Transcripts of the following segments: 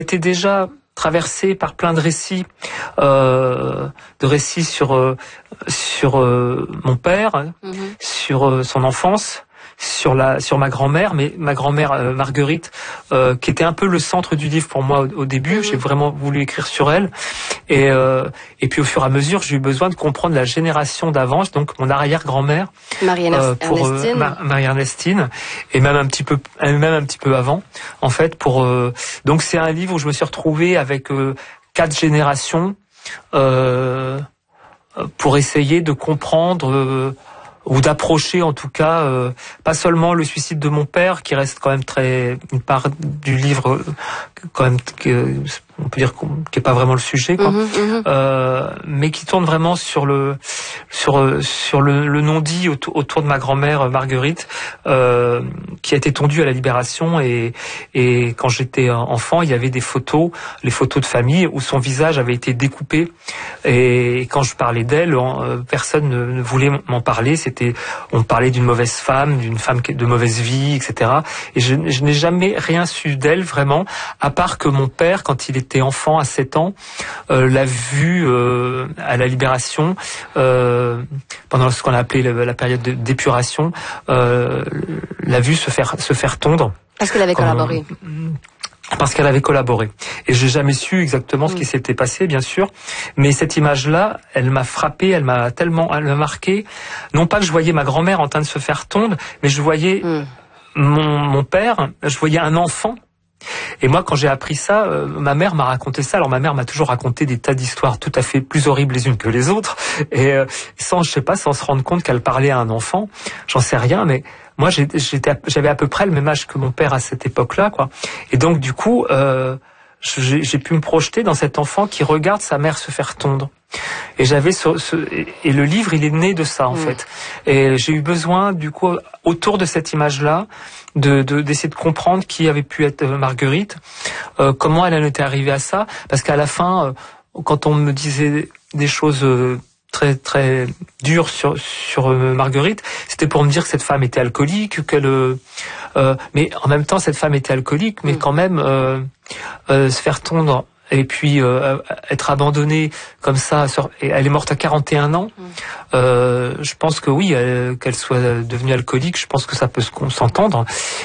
J'étais déjà traversé par plein de récits sur mon père, sur son enfance, sur ma grand-mère, mais ma grand-mère Marguerite, qui était un peu le centre du livre pour moi au début. J'ai vraiment voulu écrire sur elle, et puis au fur et à mesure, j'ai eu besoin de comprendre la génération d'avant, donc mon arrière-grand-mère, Marie-Ernestine, et même un petit peu avant, en fait. Donc c'est un livre où je me suis retrouvé avec 4 générations pour essayer de comprendre. Ou d'approcher en tout cas pas seulement le suicide de mon père, qui reste quand même une part du livre quand même on peut dire qui est pas vraiment le sujet, quoi. Mais qui tourne vraiment sur le non-dit autour de ma grand-mère Marguerite, qui a été tondue à la Libération, et quand j'étais enfant, il y avait les photos de famille où son visage avait été découpé, et quand je parlais d'elle, personne ne voulait m'en parler. On parlait d'une mauvaise femme, d'une femme de mauvaise vie, etc. Et je n'ai jamais rien su d'elle vraiment, à part que mon père, quand il était enfant à 7 ans, l'a vue à la Libération, pendant ce qu'on a appelé la période d'épuration, l'a vue se faire tondre. Parce qu'elle avait collaboré. Parce qu'elle avait collaboré. Et j'ai jamais su exactement ce qui s'était passé, bien sûr. Mais cette image-là, elle m'a frappé, elle m'a marqué. Non pas que je voyais ma grand-mère en train de se faire tondre, mais je voyais mon père, je voyais un enfant. Et moi, quand j'ai appris ça, ma mère m'a raconté ça. Alors ma mère m'a toujours raconté des tas d'histoires tout à fait plus horribles les unes que les autres, et sans se rendre compte qu'elle parlait à un enfant. J'en sais rien, mais moi j'avais à peu près le même âge que mon père à cette époque-là, quoi. Et donc du coup, j'ai pu me projeter dans cet enfant qui regarde sa mère se faire tondre. Et et le livre, il est né de ça, en fait. Et j'ai eu besoin, du coup, autour de cette image-là, d'essayer de comprendre qui avait pu être Marguerite, comment elle en était arrivée à ça, parce qu'à la fin, quand on me disait des choses très très dures sur Marguerite, c'était pour me dire que cette femme était alcoolique, mais en même temps cette femme était alcoolique, mais quand même se faire tondre et puis être abandonnée comme ça, elle est morte à 41 ans. Je pense que oui, qu'elle soit devenue alcoolique, je pense que ça peut s'entendre.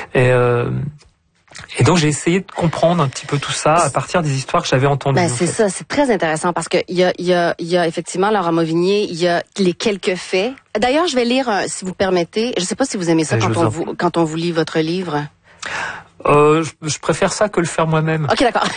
Et donc j'ai essayé de comprendre un petit peu tout ça à partir des histoires que j'avais entendues. C'est ça, c'est très intéressant, parce que il y a effectivement Laura Mauvigné, il y a les quelques faits. D'ailleurs, je vais lire, si vous permettez. Je sais pas si vous aimez ça quand on vous lit votre livre. Je préfère ça que le faire moi-même. Ok, d'accord.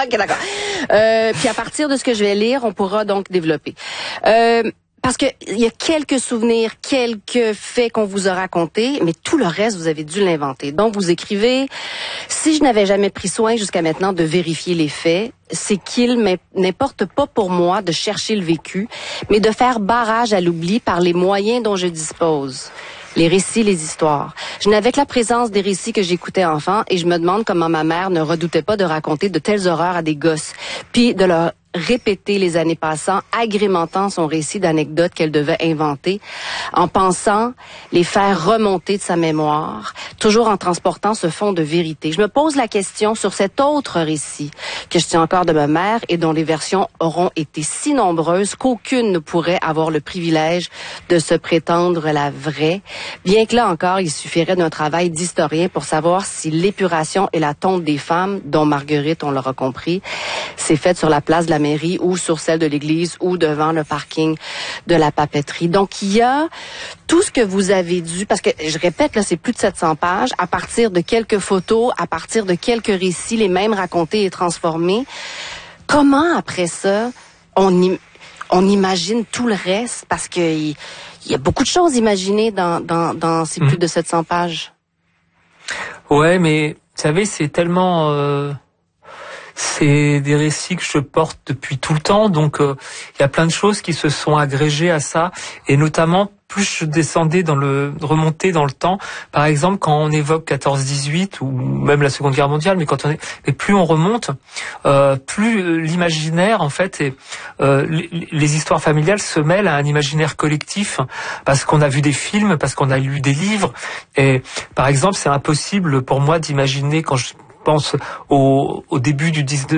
Puis à partir de ce que je vais lire, on pourra donc développer. Parce que il y a quelques souvenirs, quelques faits qu'on vous a racontés, mais tout le reste, vous avez dû l'inventer. Donc, vous écrivez: si je n'avais jamais pris soin jusqu'à maintenant de vérifier les faits, c'est qu'il n'importe pas pour moi de chercher le vécu, mais de faire barrage à l'oubli par les moyens dont je dispose. Les récits, les histoires. Je n'avais que la présence des récits que j'écoutais enfant, et je me demande comment ma mère ne redoutait pas de raconter de telles horreurs à des gosses, puis de leur répéter les années passant, agrémentant son récit d'anecdotes qu'elle devait inventer, en pensant les faire remonter de sa mémoire, toujours en transportant ce fond de vérité. Je me pose la question sur cet autre récit que je tiens encore de ma mère, et dont les versions auront été si nombreuses qu'aucune ne pourrait avoir le privilège de se prétendre la vraie, bien que là encore, il suffirait d'un travail d'historien pour savoir si l'épuration et la tonte des femmes, dont Marguerite, on l'aura compris, s'est faite sur la place de la mairie ou sur celle de l'église ou devant le parking de la papeterie. Donc, il y a tout ce que vous avez dû, parce que je répète, là, c'est plus de 700 pages, à partir de quelques photos, à partir de quelques récits, les mêmes racontés et transformés. Comment, après ça, on imagine tout le reste? Parce que il y a beaucoup de choses imaginées dans ces plus de 700 pages. Ouais, mais vous savez, c'est tellement... c'est des récits que je porte depuis tout le temps, donc il y a plein de choses qui se sont agrégées à ça, et notamment plus je remontais dans le temps. Par exemple, quand on évoque 14-18 ou même la Seconde Guerre mondiale, mais plus on remonte, plus l'imaginaire, en fait, les histoires familiales se mêlent à un imaginaire collectif, parce qu'on a vu des films, parce qu'on a lu des livres. Et par exemple, c'est impossible pour moi d'imaginer, quand je pense au début du